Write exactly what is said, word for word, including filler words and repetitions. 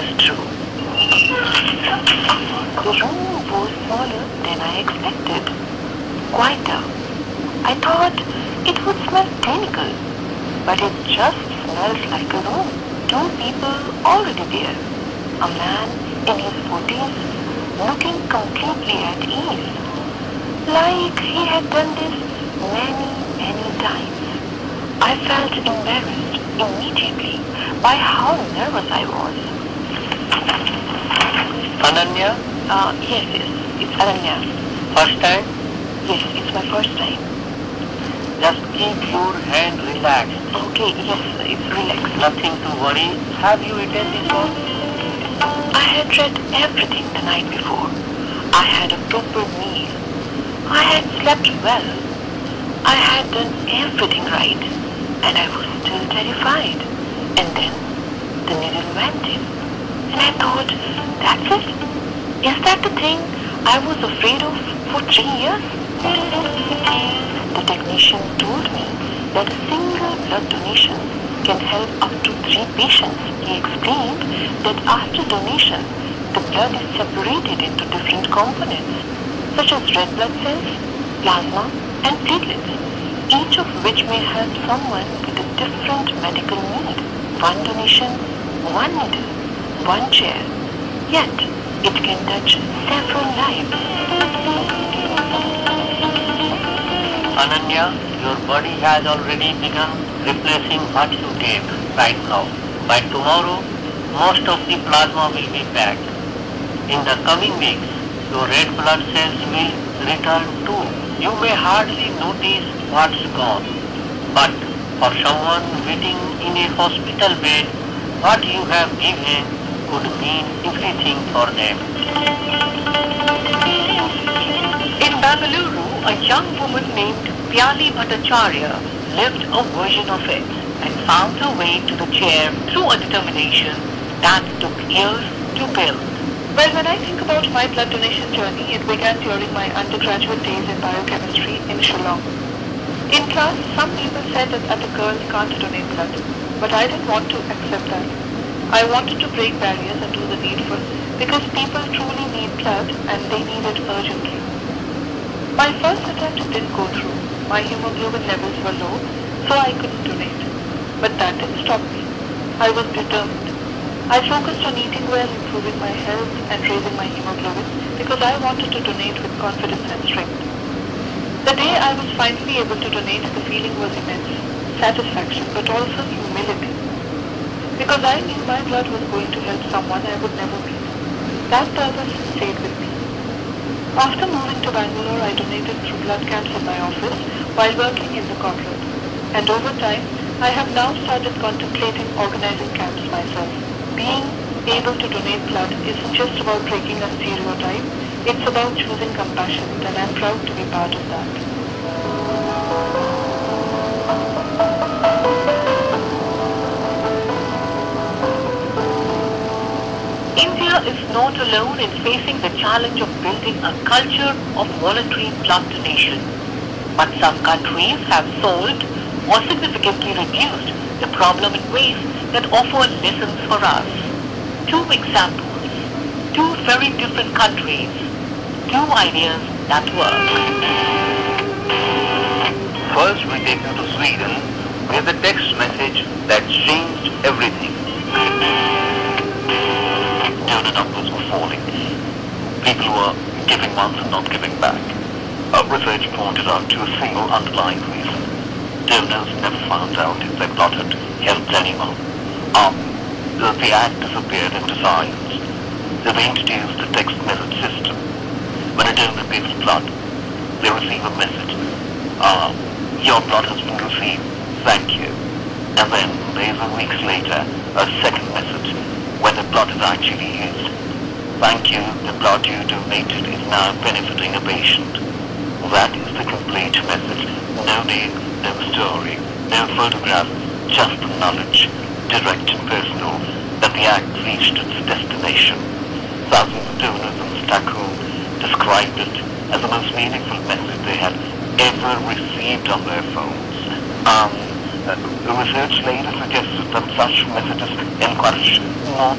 is true. The room was smaller than I expected. Quieter. I thought it would smell clinical, but it just smells like a room. Two people already there. A man in his forties looking completely at ease. Like he had done this many, many times. I felt embarrassed immediately by how nervous I was. Ananya? Uh, yes, yes, it's Ananya. First time? Yes, it's my first time. Just keep your hand relaxed. Okay, yes, it's relaxed. Nothing to worry. Have you eaten this one? I had read everything the night before. I had a proper meal. I had slept well. I had done everything right. And I was still terrified. And then the needle went in. And I thought, that's it? Is that the thing I was afraid of for three years? The technician told me that a single blood donation can help up to three patients. He explained that after donation, the blood is separated into different components, such as red blood cells, plasma, and platelets, each of which may help someone with a different medical need. One donation, one needle, one chair, yet it can touch several lives. Ananya, your body has already begun replacing what you gave right now. By tomorrow, most of the plasma will be back. In the coming weeks, your red blood cells will return too. You may hardly notice what's gone, but for someone waiting in a hospital bed, what you have given could mean everything for them. In Bangalore, a young woman named Pyali Bhattacharya lived a version of it and found her way to the chair through a determination that took years to build. Well, when I think about my blood donation journey, it began during my undergraduate days in biochemistry in Shillong. In class, some people said that other girls can't donate blood, but I didn't want to accept that. I wanted to break barriers and do the needful because people truly need blood and they need it urgently. My first attempt didn't go through. My hemoglobin levels were low, so I couldn't donate. But that didn't stop me. I was determined. I focused on eating well, improving my health, and raising my hemoglobin because I wanted to donate with confidence and strength. The day I was finally able to donate, the feeling was immense. Satisfaction, but also humility. Because I knew my blood was going to help someone I would never meet. That purpose stayed with me. After moving to Bangalore, I donated through blood camps in my office while working in the corporate. And over time, I have now started contemplating organizing camps myself. Being able to donate blood isn't just about breaking a stereotype, it's about choosing compassion, and I'm proud to be part of that. India is not alone in facing the challenge of building a culture of voluntary blood donation. But some countries have solved or significantly reduced the problem in ways that offer lessons for us. Two examples, two very different countries, two ideas that work. First, we take you to Sweden, where the text message that changed everything. Donor numbers were falling. People were giving once and not giving back. Our research pointed out to a single underlying reason. Donors never found out if their blood had helped anyone. Um, the, the act disappeared into silence. They've introduced a text message system. When a donor gives blood, they receive a message. Uh, your blood has been received. Thank you. And then, days and weeks later, a second message, when the blood is actually used. Thank you, the blood you donated is now benefiting a patient. That is the complete message. No name, no story, no photograph, just the knowledge, direct and personal, that the act reached its destination. Thousands of donors in Stockholm described it as the most meaningful message they had ever received on their phones. Um, uh, research later suggested that such messages encourage more